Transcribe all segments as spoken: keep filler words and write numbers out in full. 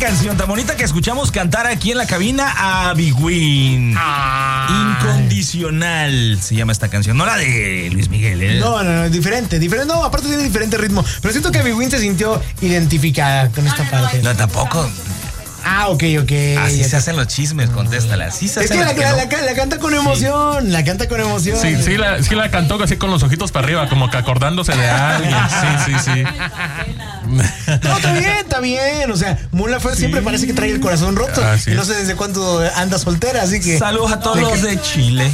canción tan bonita que escuchamos cantar aquí en la cabina a Biguín. Ah. Incondicional se llama esta canción, no la de Luis Miguel, ¿eh? No, no, no, diferente, diferente, no, aparte tiene diferente ritmo. Pero siento que Biguín se sintió identificada con esta no, no, parte. No, tampoco. Ah, ok, ok. Así se hacen los chismes, contéstala. Así se es que, la, que la, no. la, la canta con emoción, sí. la canta con emoción. Sí, sí la, sí la cantó así con los ojitos para arriba, como que acordándose de alguien. Sí, sí, sí. No, está bien, está bien. O sea, Mon Laferte sí. siempre parece que trae el corazón roto. Ah, sí. Y no sé desde cuándo anda soltera, así que. Saludos a todos los de Chile.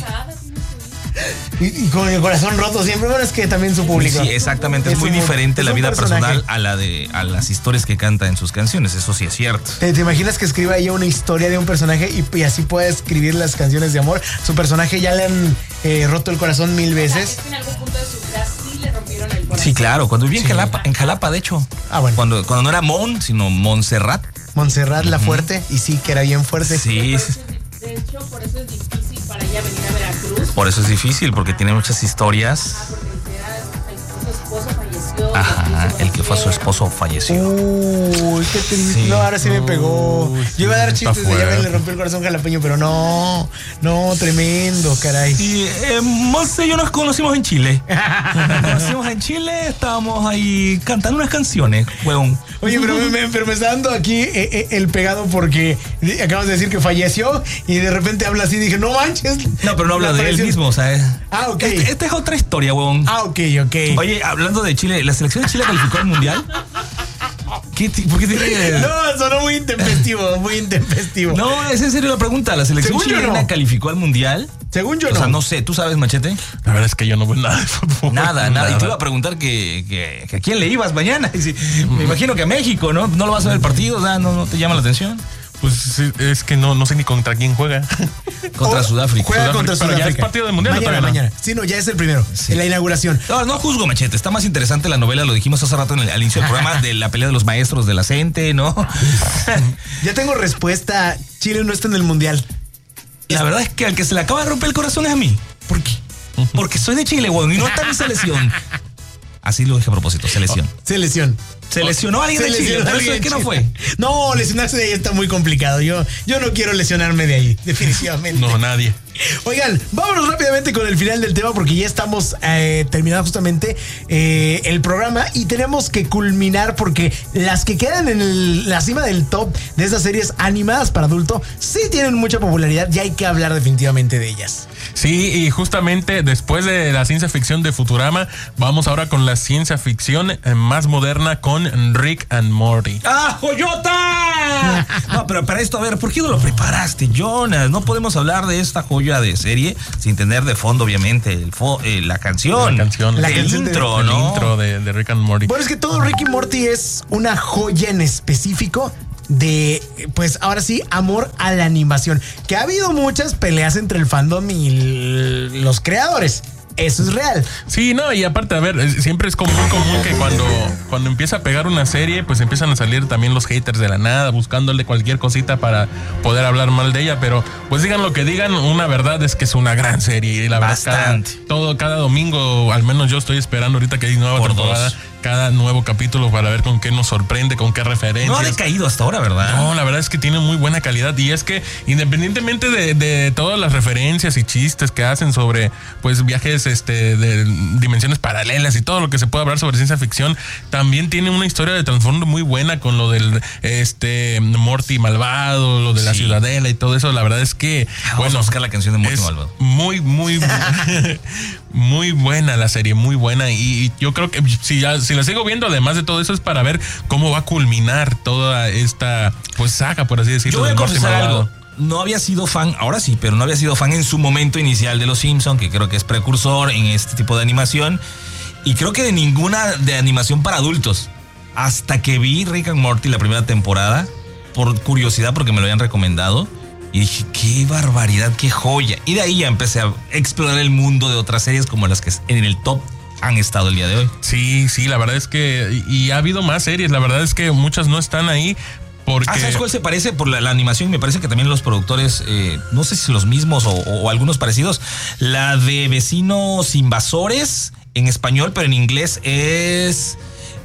Y, y con el corazón roto siempre, bueno, es que también su público. Sí, exactamente, es, es muy un, diferente es la vida personaje. personal a la de a las historias que canta en sus canciones, eso sí es cierto. ¿Te, te imaginas que escriba ella una historia de un personaje y, y así puede escribir las canciones de amor? Su personaje ya le han eh, roto el corazón mil veces. Es que en algún punto de su vida sí le rompieron el corazón. Sí, claro, cuando vivía sí. en Jalapa, en Jalapa, de hecho. Ah, bueno. Cuando, cuando no era Mon, sino Montserrat. Montserrat, uh-huh. la fuerte, y sí, que era bien fuerte. Sí. De hecho, por eso es difícil para ella venir a Veracruz. Por eso es difícil, porque tiene muchas historias. Ah, porque su esposo falleció. Ajá, el que fue su esposo falleció. Uy, qué triste. Sí. No, ahora sí me pegó. Uy, Yo iba a dar chistes de ya me le rompió el corazón jalapeño, pero no, no, tremendo, caray. Sí, eh, Monse y yo nos conocimos en Chile. Nos conocimos en Chile, estábamos ahí cantando unas canciones, huevón. Oye, pero me, pero me está dando aquí eh, eh, el pegado porque acabas de decir que falleció y de repente habla así y dije, no manches. No, pero no habla de él mismo, o sea. Ah, ok. Esta este es otra historia, huevón. Ah, ok, ok. Oye, hablando de Chile, ¿la selección de Chile calificó al mundial? ¿Qué ¿Por qué tiene...? No, sonó muy intempestivo, muy intempestivo. No, es en serio la pregunta. ¿La selección Según chilena no. calificó al mundial? Según yo o no. O sea, no sé. ¿Tú sabes, Machete? La verdad es que yo no veo nada de fútbol. Nada, nada. Y te iba a preguntar que, que, que a quién le ibas mañana. Sí, me imagino que a México, ¿no? ¿No lo vas a ver el partido? ¿No, no te llama la atención? Pues es que no, no sé ni contra quién juega. Contra o, Sudáfrica. Juega Sudáfrica. contra Sudáfrica. Pero ya es partido del mundial. Mañana, no mañana. Sí, no, ya es el primero. Sí. En la inauguración. No, no juzgo, Machete. Está más interesante la novela, lo dijimos hace rato en el, al inicio del programa, de la pelea de los maestros de la CENTE, ¿no? Ya tengo respuesta. Chile no está en el mundial. La verdad es que al que se le acaba de romper el corazón es a mí. ¿Por qué? Porque soy de Chile, weón, y no está mi selección. Así lo dije a propósito, selección. Oh, selección. Se lesionó a alguien de Chile, pero eso es que no fue. No, lesionarse de ahí está muy complicado. Yo, yo no quiero lesionarme de ahí, definitivamente. No, nadie. Oigan, vámonos rápidamente con el final del tema porque ya estamos eh, terminando justamente eh, el programa y tenemos que culminar porque las que quedan en el, la cima del top de estas series animadas para adulto sí tienen mucha popularidad y hay que hablar definitivamente de ellas. Sí, y justamente después de la ciencia ficción de Futurama, vamos ahora con la ciencia ficción más moderna con Rick and Morty. ¡Ah, joyota! No, pero para esto, a ver, ¿por qué no lo preparaste, Jonas? No podemos hablar de esta joya de serie sin tener de fondo, obviamente, el fo eh, la canción. La canción. La el canción intro, de, ¿no? El intro de, de Rick and Morty. Bueno, es que todo Rick y Morty es una joya en específico de, pues ahora sí, amor a la animación. Que ha habido muchas peleas entre el fandom y los creadores. Eso es real. Sí, no, y aparte, a ver, siempre es como muy común que cuando, cuando empieza a pegar una serie, pues empiezan a salir también los haters de la nada, buscándole cualquier cosita para poder hablar mal de ella, pero pues digan lo que digan, una verdad es que es una gran serie. Y la verdad, cada, todo, cada domingo, al menos yo estoy esperando ahorita que hay nueva Por temporada. Dos. Cada nuevo capítulo para ver con qué nos sorprende, con qué referencias. No ha decaído hasta ahora, ¿verdad? No, la verdad es que tiene muy buena calidad y es que independientemente de, de todas las referencias y chistes que hacen sobre pues viajes este, de dimensiones paralelas y todo lo que se puede hablar sobre ciencia ficción, también tiene una historia de trasfondo muy buena con lo del este Morty malvado, lo de sí. la ciudadela y todo eso. La verdad es que Vamos bueno, a buscar la canción de Morty malvado. Muy, muy, muy buena la serie, muy buena y, y yo creo que si ya si la sigo viendo, además de todo eso, es para ver cómo va a culminar toda esta pues saga, por así decirlo. Yo voy a confesar algo. No había sido fan, ahora sí, pero no había sido fan en su momento inicial de Los Simpson, que creo que es precursor en este tipo de animación. Y creo que de ninguna de animación para adultos. Hasta que vi Rick and Morty la primera temporada, por curiosidad, porque me lo habían recomendado. Y dije, qué barbaridad, qué joya. Y de ahí ya empecé a explorar el mundo de otras series como las que en el top han estado el día de hoy. Sí, sí, la verdad es que y ha habido más series, la verdad es que muchas no están ahí porque... Ah, ¿sabes cuál se parece? Por la, la animación, me parece que también los productores, eh, no sé si los mismos o, o, o algunos parecidos, la de Vecinos Invasores en español, pero en inglés es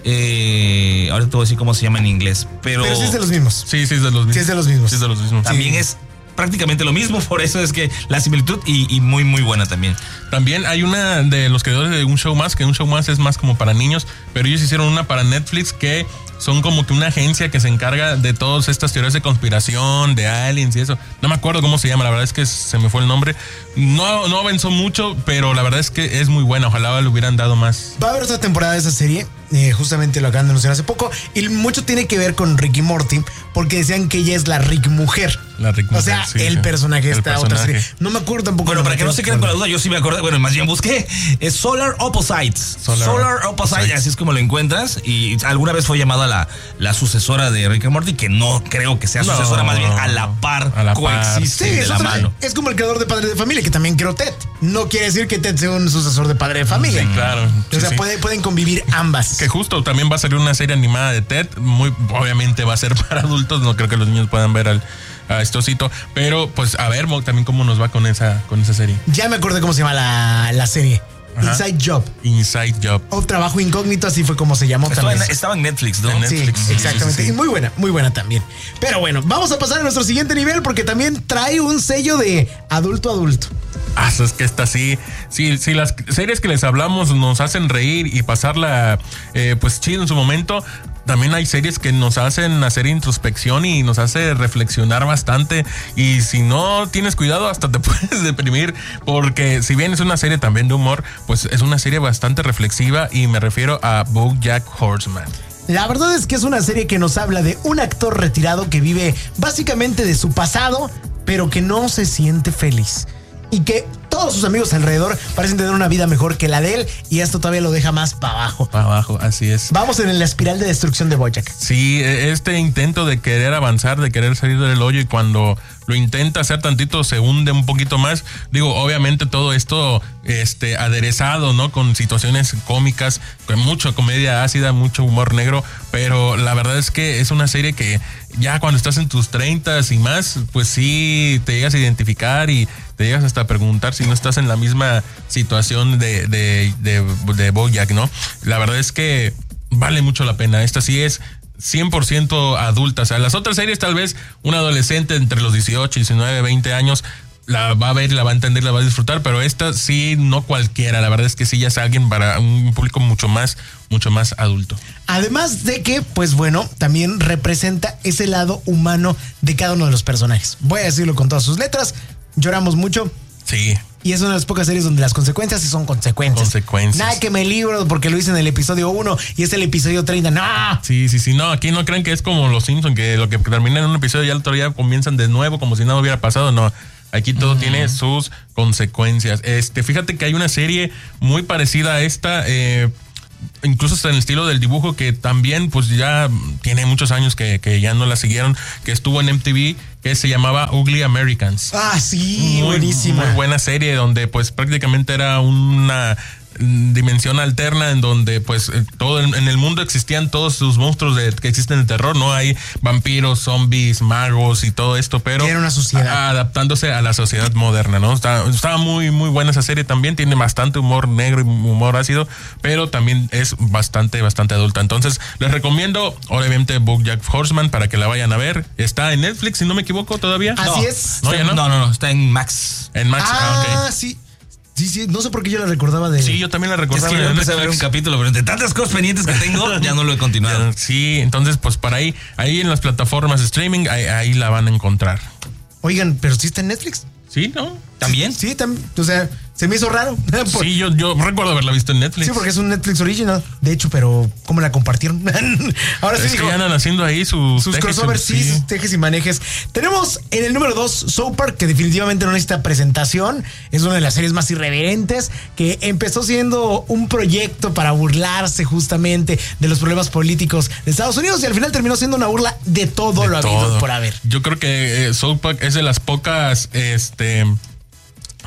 Eh, ahora te voy a decir cómo se llama en inglés. Pero, Pero sí es de los mismos. Sí, sí es de los mismos. Sí es de los mismos. Sí es de los mismos. también Sí. es prácticamente lo mismo, por eso es que la similitud y, y muy, muy buena también. También hay una de los creadores de Un Show Más, que Un Show Más es más como para niños, pero ellos hicieron una para Netflix que son como que una agencia que se encarga de todas estas teorías de conspiración, de aliens y eso. No me acuerdo cómo se llama, la verdad es que se me fue el nombre. No, no avanzó mucho, pero la verdad es que es muy buena. Ojalá le hubieran dado más. Va a haber otra temporada de esa serie, eh, justamente lo acaban de anunciar hace poco, y mucho tiene que ver con Rick y Morty, porque decían que ella es la Rick mujer. La Rick O mujer, sea, sí, el sí. personaje de El esta personaje. otra serie. No me acuerdo tampoco. Bueno, para que no se queden con la duda. duda, yo sí me acordé. Bueno, más bien busqué. Es Solar Opposites. Solar Solar, Opposites, Opposites. así es como lo encuentras. Y alguna vez fue llamada la, la sucesora de Rick and Morty, que no creo que sea No, sucesora, más bien a la par, a la par. coexisten Sí, de es, la otra- mano. es como el creador de Padre de Familia, que también creó Ted. No quiere decir que Ted sea un sucesor de Padre de Familia. Sí, claro. O Sí, sea, sí. puede- pueden convivir ambas. Que justo también va a salir una serie animada de Ted. Muy obviamente va a ser para adultos. No creo que los niños puedan ver al, a Estosito. Pero pues a ver Mo, también cómo nos va con esa, con esa serie. Ya me acordé cómo se llama la, la serie. Ajá. Inside Job. Inside Job. O Trabajo Incógnito, así fue como se llamó Estaba en, también. estaba en Netflix, ¿no? En Sí, Netflix. Sí, exactamente. sí, sí. Y muy buena, muy buena también. Pero bueno, vamos a pasar a nuestro siguiente nivel porque también trae un sello de adulto adulto. Ah, es que esta sí, sí, sí, las series que les hablamos nos hacen reír y pasarla eh, pues chido en su momento. También hay series que nos hacen hacer introspección y nos hace reflexionar bastante. Y si no tienes cuidado, hasta te puedes deprimir. Porque si bien es una serie también de humor, pues es una serie bastante reflexiva. Y me refiero a BoJack Horseman. La verdad es que es una serie que nos habla de un actor retirado que vive básicamente de su pasado, pero que no se siente feliz. Y que todos sus amigos alrededor parecen tener una vida mejor que la de él, y esto todavía lo deja más para abajo. Para abajo, así es. Vamos en la espiral de destrucción de BoJack. Sí, este intento de querer avanzar, de querer salir del hoyo, y cuando lo intenta hacer tantito se hunde un poquito más. Digo, obviamente todo esto este, aderezado, ¿no? Con situaciones cómicas, con mucha comedia ácida, mucho humor negro, pero la verdad es que es una serie que ya cuando estás en tus treintas y más, pues sí te llegas a identificar y te llegas hasta a preguntar si no estás en la misma situación de, de, de, de BoJack, ¿no? La verdad es que vale mucho la pena. Esta sí es cien por ciento adulta. O sea, las otras series tal vez un adolescente entre los dieciocho, diecinueve, veinte años la va a ver, la va a entender, la va a disfrutar, pero esta sí no cualquiera. La verdad es que sí ya es alguien para un público mucho más, mucho más adulto. Además de que, pues bueno, también representa ese lado humano de cada uno de los personajes. Voy a decirlo con todas sus letras. Lloramos mucho. Sí. Y es una de las pocas series donde las consecuencias sí son consecuencias. Consecuencias. Nada que me libro porque lo hice en el episodio uno y es el episodio treinta. ¡No! Sí, sí, sí. No, aquí no crean que es como los Simpsons, que lo que termina en un episodio y al otro día comienzan de nuevo como si nada hubiera pasado. No. Aquí todo mm. tiene sus consecuencias. Este, fíjate que hay una serie muy parecida a esta, eh, incluso hasta en el estilo del dibujo, que también pues ya tiene muchos años que, que ya no la siguieron, que estuvo en M T V, que se llamaba Ugly Americans. Ah, sí, muy, buenísima. Muy buena serie donde pues prácticamente era una dimensión alterna en donde pues todo en el mundo existían todos sus monstruos de, que existen de terror, ¿no? Hay vampiros, zombies, magos y todo esto, pero y era una sociedad adaptándose a la sociedad moderna, ¿no? Estaba, estaba muy muy buena esa serie también, tiene bastante humor negro y humor ácido, pero también es bastante bastante adulta. Entonces les recomiendo obviamente BoJack Horseman para que la vayan a ver. Está en Netflix si no me equivoco todavía. Así no, es. No, está, ya no. no, no, no, está en Max. En Max. Ah, Ah, ok. sí. Sí, sí, no sé por qué yo la recordaba de... Sí, yo también la Es recordaba. que yo en empecé a ver un Netflix. capítulo, pero entre tantas cosas pendientes que tengo, ya no lo he continuado. Sí, entonces pues para ahí, ahí en las plataformas de streaming, ahí, ahí la van a encontrar. Oigan, pero sí está en Netflix. ¿Sí, no? ¿También? Sí, también. O sea, se me hizo raro. Por- Sí, yo, yo recuerdo haberla visto en Netflix. Sí, porque es un Netflix original. De hecho, pero ¿cómo la compartieron? Ahora sí Es que digo, ya andan haciendo ahí sus, sus tejes, crossovers, sí, sus tejes y manejes. Tenemos en el número dos South Park, que definitivamente no necesita presentación. Es una de las series más irreverentes, que empezó siendo un proyecto para burlarse justamente de los problemas políticos de Estados Unidos y al final terminó siendo una burla de todo de lo todo. habido por haber. Yo creo que eh, South Park es de las pocas este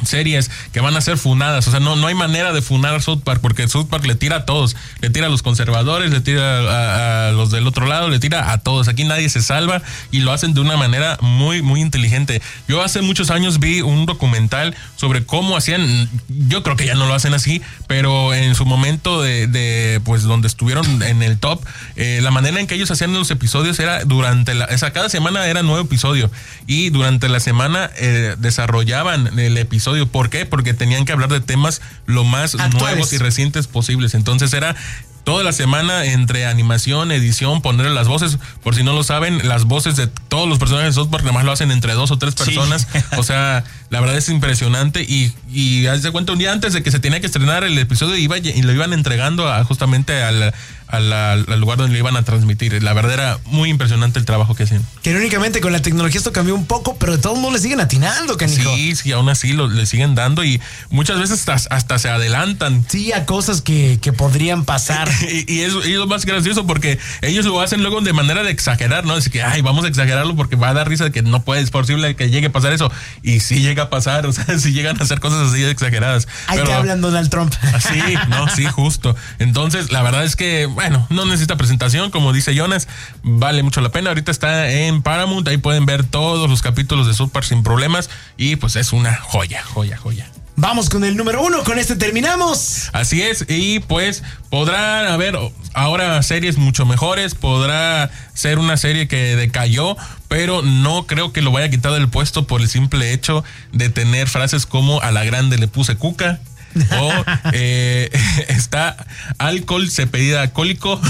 series que van a ser funadas. O sea, no, no hay manera de funar a South Park, porque South Park le tira a todos. Le tira a los conservadores, le tira a, a los del otro lado, le tira a todos. Aquí nadie se salva y lo hacen de una manera muy, muy inteligente. Yo hace muchos años vi un documental sobre cómo hacían, yo creo que ya no lo hacen así, pero en su momento de, de pues donde estuvieron en el top, eh, la manera en que ellos hacían los episodios era durante la, o sea, cada semana era nuevo episodio y durante la semana eh, desarrollaban el episodio. ¿Por qué? Porque tenían que hablar de temas lo más actuales, nuevos y recientes posibles. Entonces era toda la semana entre animación, edición, ponerle las voces. Por si no lo saben, las voces de todos los personajes de South Park nada más lo hacen entre dos o tres personas. Sí. O sea, la verdad es impresionante. Y, y haz de cuenta, un día antes de que se tenía que estrenar el episodio iba, y lo iban entregando a, justamente al, al, al lugar donde lo iban a transmitir. La verdad era muy impresionante el trabajo que hacían. Que irónicamente con la tecnología esto cambió un poco, pero de todos modos le siguen atinando, canijo. Sí, sí, aún así lo, le siguen dando y muchas veces hasta, hasta se adelantan. Sí, a cosas que, que podrían pasar. Y, y, es, y es lo más gracioso porque ellos lo hacen luego de manera de exagerar, ¿no? Es que, ay, vamos a exagerarlo porque va a dar risa de que no puede, es posible que llegue a pasar eso. Y sí llega a pasar, o sea, sí llegan a hacer cosas así exageradas. Ahí te hablan Donald Trump. Sí, no, sí, justo. Entonces, la verdad es que, bueno, no necesita presentación, como dice Jonas, vale mucho la pena. Ahorita está en Paramount, ahí pueden ver todos los capítulos de South Park sin problemas y pues es una joya, joya, joya. Vamos con el número uno, con este terminamos. Así es, y pues podrá haber ahora series mucho mejores, podrá ser una serie que decayó, pero no creo que lo vaya a quitar del puesto por el simple hecho de tener frases como a la grande le puse cuca. O eh, está alcohol, se pedía alcohólico.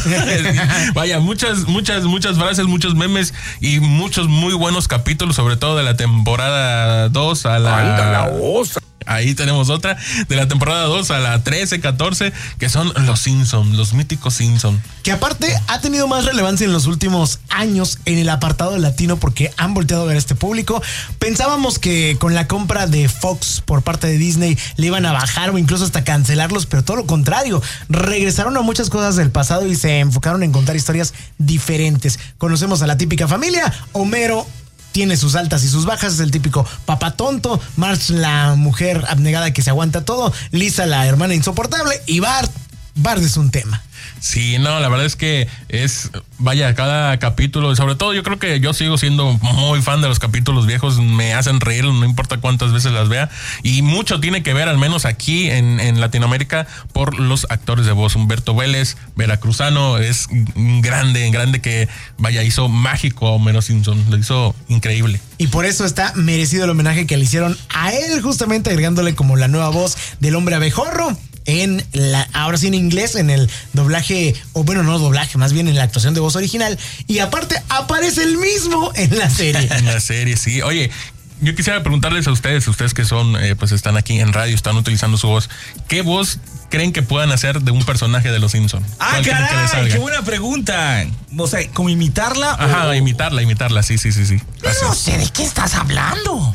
Vaya, muchas, muchas, muchas frases, muchos memes y muchos muy buenos capítulos, sobre todo de la temporada dos a la... ¡Anda la osa! Ahí tenemos otra de la temporada dos a la trece, catorce, que son los Simpson, los míticos Simpson. Que aparte ha tenido más relevancia en los últimos años en el apartado latino porque han volteado a ver a este público. Pensábamos que con la compra de Fox por parte de Disney le iban a bajar o incluso hasta cancelarlos, pero todo lo contrario. Regresaron a muchas cosas del pasado y se enfocaron en contar historias diferentes. Conocemos a la típica familia, Homero tiene sus altas y sus bajas, es el típico papá tonto, Marge la mujer abnegada que se aguanta todo, Lisa la hermana insoportable y Bart, Bart es un tema. Sí, no, la verdad es que es, vaya, cada capítulo, sobre todo yo creo que yo sigo siendo muy fan de los capítulos viejos, me hacen reír, no importa cuántas veces las vea, y mucho tiene que ver, al menos aquí en, en Latinoamérica, por los actores de voz. Humberto Vélez, veracruzano, es grande, grande que, vaya, hizo mágico a Homero Simpson, lo hizo increíble. Y por eso está merecido el homenaje que le hicieron a él, justamente agregándole como la nueva voz del hombre abejorro. En la, ahora sí en inglés, en el doblaje, o bueno, no doblaje, más bien en la actuación de voz original. Y aparte aparece el mismo en la serie. En la serie, sí. Oye, yo quisiera preguntarles a ustedes, ustedes que son, eh, pues están aquí en radio, están utilizando su voz, ¿qué voz creen que puedan hacer de un personaje de los Simpsons? Ah, caray, qué buena pregunta. O sea, ¿como imitarla? Ajá, o... imitarla, imitarla, sí, sí, sí, sí. Así no es. Sé de qué estás hablando.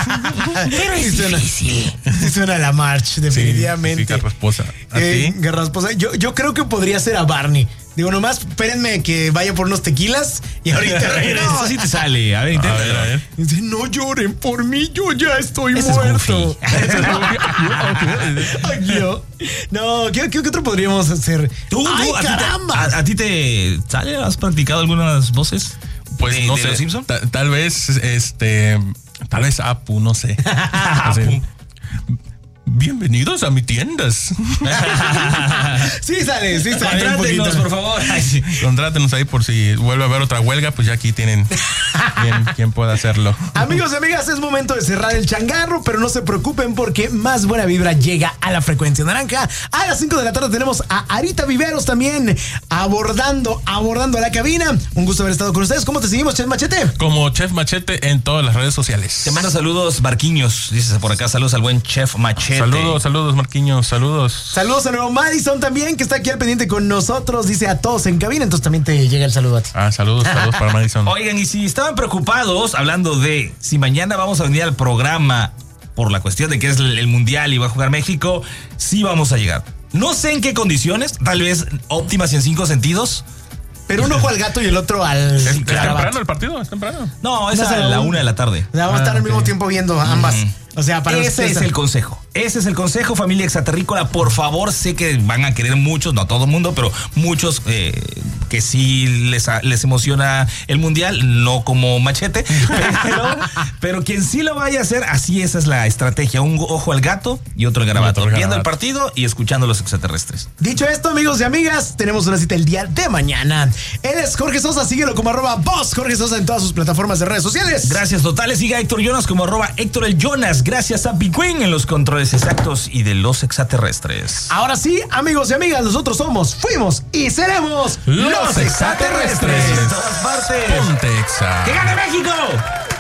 Pero es sí suena, difícil. Sí suena la March, definitivamente. Sí, sí, Garrasposa. ¿A eh, ti? Garrasposa. Yo, yo creo que podría ser a Barney. Digo, nomás espérenme que vaya por unos tequilas y ahorita regreso. No, así te sale. A ver, inténtalo. A ver, a ver. Dice, no lloren por mí, yo ya estoy Ese muerto. Es yo. No, ¿qué, ¿qué otro podríamos hacer? ¿Tú, ¡Ay, tú, a caramba! Ti te, a, a ti te sale? ¿Has practicado algunas voces? Pues de, no de sé. los Simpson? Ta- tal vez, este, tal vez Apu, no sé. Así. Bienvenidos a mi tiendas. Sí sale, sí sale. Contrátenos, por favor. Ay, sí. Contrátenos ahí por si vuelve a haber otra huelga, pues ya aquí tienen quien, quien pueda hacerlo. Amigos y amigas, es momento de cerrar el changarro, pero no se preocupen porque más buena vibra llega a la frecuencia naranja. A las cinco de la tarde tenemos a Arita Viveros también abordando, abordando a la cabina. Un gusto haber estado con ustedes. ¿Cómo te seguimos, Chef Machete? Como Chef Machete en todas las redes sociales. Te mando saludos, Marquiños. Dices por acá, saludos al buen Chef Machete. Saludos, saludos, Marquiños, saludos. Saludos a nuevo Madison también, que está aquí al pendiente con nosotros. Dice a todos en cabina, entonces también te llega el saludo a ti. Ah, saludos, saludos para Madison. Oigan, y si estaban preocupados, hablando de si mañana vamos a venir al programa por la cuestión de que es el Mundial y va a jugar México, sí vamos a llegar. No sé en qué condiciones, tal vez óptimas en cinco sentidos, Pero un ojo al gato y el otro al Es, es garabato. temprano el partido, es temprano. No, es No, a o sea, la un- una de la tarde. O sea, vamos a estar Ah, al mismo ok. tiempo viendo ambas. Ujú. O sea, para los Ese que es están- el consejo. Ese es el consejo, familia exaterrícola. Por favor, sé que van a querer muchos, no todo el mundo, pero muchos eh, que sí les, les emociona el mundial, no como Machete, pero, pero quien sí lo vaya a hacer, así esa es la estrategia. Un ojo al gato y otro al garabato. Y otro al Viendo el garabato. partido y escuchando a los extraterrestres. Dicho esto, amigos y amigas, tenemos una cita el día de mañana. Él es Jorge Sosa, síguelo como arroba voz Jorge Sosa en todas sus plataformas de redes sociales. Gracias totales. Siga a Héctor Jonas como arroba Héctor el Jonas. Gracias a Big Queen en los controles exactos y de los extraterrestres. Ahora sí, amigos y amigas, nosotros somos, fuimos y seremos Los extraterrestres. En todas partes. Ponte Exa. ¡Que gane México!